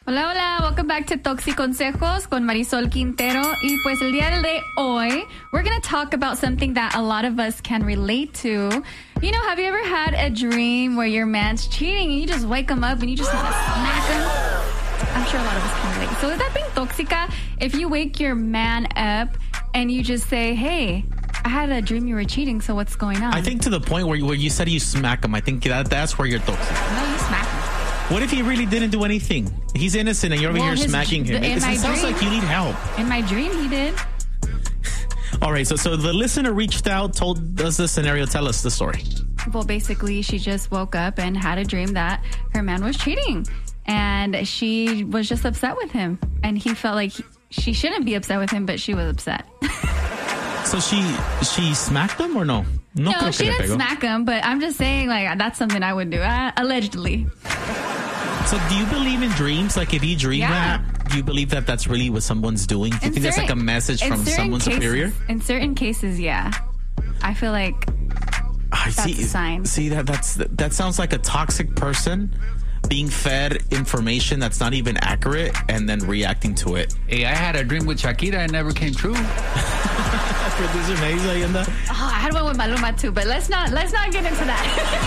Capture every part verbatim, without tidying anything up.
Hola, hola. Welcome back to Toxi Consejos con Marisol Quintero. Y pues el día de hoy, we're going to talk about something that a lot of us can relate to. You know, have you ever had a dream where your man's cheating and you just wake him up and you just want to smack him? I'm sure a lot of us can relate. So is that being tóxica? If you wake your man up and you just say, hey, I had a dream you were cheating, so what's going on? I think to the point where you, where you said you smack him, I think that that's where you're toxic. No, you smack him. What if he really didn't do anything? He's innocent and you're over well, here his, smacking him. It, it sounds dream, like you need help. In my dream, he did. All right, so so the listener reached out, told us the scenario. Tell us the story. Well, basically, she just woke up and had a dream that her man was cheating. And she was just upset with him. And he felt like he, she shouldn't be upset with him, but she was upset. So she she smacked him or no? No, no she didn't smack him, but I'm just saying, like, that's something I would do, uh, allegedly. So do you believe in dreams? Like, if you dream yeah. that, do you believe that that's really what someone's doing? Do you in think certain, that's like a message from someone cases, superior? In certain cases, yeah. I feel like I that's see, a sign. See, that that's that sounds like a toxic person being fed information that's not even accurate and then reacting to it. Hey, I had a dream with Shakira and it never came true. Producer Maze, ahí anda. Oh, I had one with Maluma too, but let's not let's not get into that.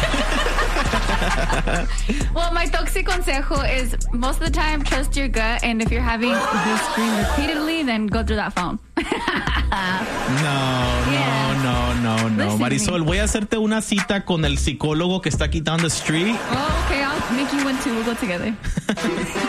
Well, my toxic consejo is most of the time trust your gut, and if you're having this dream repeatedly, then go through that phone. No, yeah. no, no, no, no. Marisol, voy a hacerte una cita con el psicólogo que está aquí down the street. Oh, okay, I'll make you one too. We'll go together.